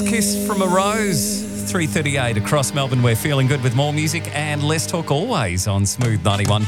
Last Kiss from a Rose, 3:38 across Melbourne. We're feeling good with more music and less talk always on Smooth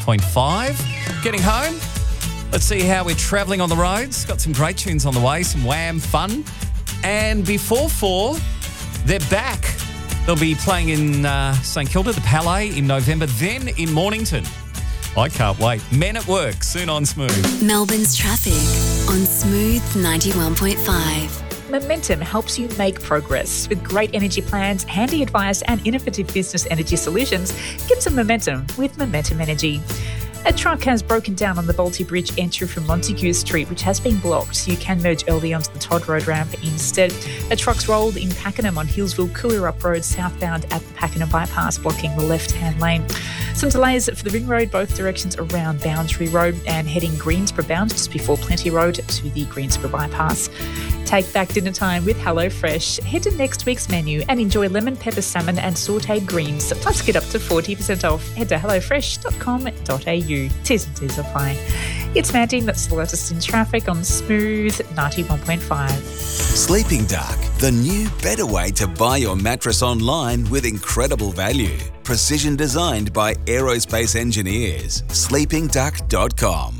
91.5. Getting home, let's see how we're travelling on the roads. Got some great tunes on the way, some Wham fun. And before 4, they're back. They'll be playing in St Kilda, the Palais in November, then in Mornington. I can't wait. Men at Work, soon on Smooth. Melbourne's traffic on Smooth 91.5. Momentum helps you make progress. With great energy plans, handy advice and innovative business energy solutions, get some momentum with Momentum Energy. A truck has broken down on the Balti Bridge entry from Montague Street, which has been blocked. You can merge early onto the Todd Road ramp instead. A truck's rolled in Pakenham on Hillsville Cooloorup Road southbound at the Pakenham bypass, blocking the left-hand lane. Some delays for the Ring Road, both directions around Boundary Road and heading Greensborough bound just before Plenty Road to the Greensborough bypass. Take back dinner time with HelloFresh. Head to next week's menu and enjoy lemon pepper salmon and sautéed greens. Plus get up to 40% off. Head to hellofresh.com.au. T's and T's apply. It's Mandy, that's the latest in traffic on Smooth 91.5. Sleeping Dark, the new better way to buy your mattress online with incredible value. Precision designed by aerospace engineers. sleepingduck.com.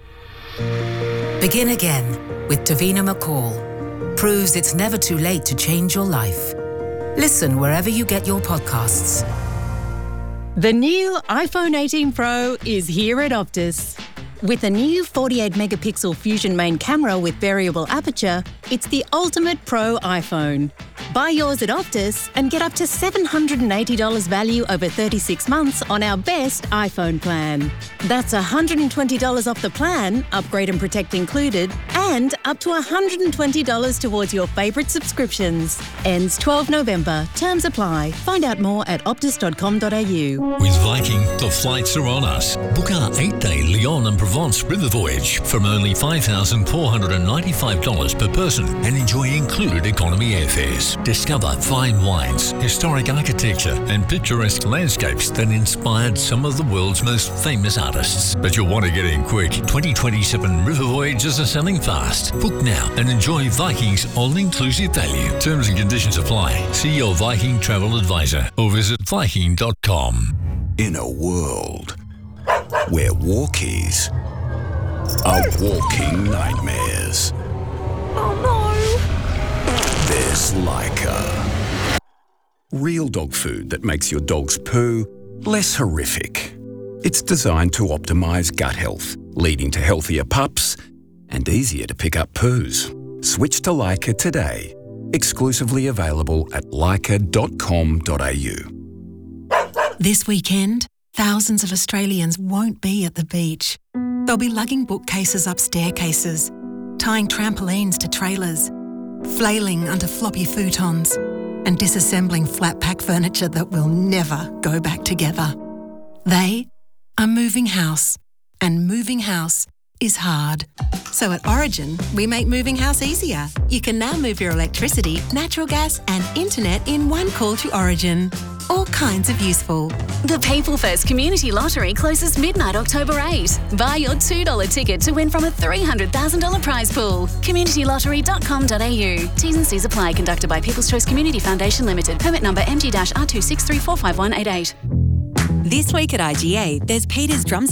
Begin again with Davina McCall. Proves it's never too late to change your life. Listen wherever you get your podcasts. The new iPhone 18 Pro is here at Optus. With a new 48-megapixel Fusion main camera with variable aperture, it's the ultimate pro iPhone. Buy yours at Optus and get up to $780 value over 36 months on our best iPhone plan. That's $120 off the plan, upgrade and protect included, and up to $120 towards your favourite subscriptions. Ends 12 November. Terms apply. Find out more at optus.com.au. With Viking, the flights are on us. Book our 8-day Lyon and Provence river voyage from only $5,495 per person and enjoy included economy airfares. Discover fine wines, historic architecture and picturesque landscapes that inspired some of the world's most famous artists. But you'll want to get in quick. 2027 river voyages are selling fast. Book now and enjoy Viking's all-inclusive value. Terms and conditions apply. See your Viking travel advisor or visit Viking.com. In a world where walkies are walking nightmares. Oh no! There's Leica. Real dog food that makes your dog's poo less horrific. It's designed to optimise gut health, leading to healthier pups and easier to pick up poos. Switch to Leica today. Exclusively available at leica.com.au. This weekend, thousands of Australians won't be at the beach. They'll be lugging bookcases up staircases, tying trampolines to trailers, flailing under floppy futons, and disassembling flat-pack furniture that will never go back together. They are moving house, and moving house is hard. So at Origin, we make moving house easier. You can now move your electricity, natural gas and internet in one call to Origin. All kinds of useful. The People First Community Lottery closes midnight October 8. Buy your $2 ticket to win from a $300,000 prize pool. communitylottery.com.au. T's and C's apply. Conducted by People's Choice Community Foundation Limited. Permit number MG-R263451188. This week at IGA, there's Peter's Drum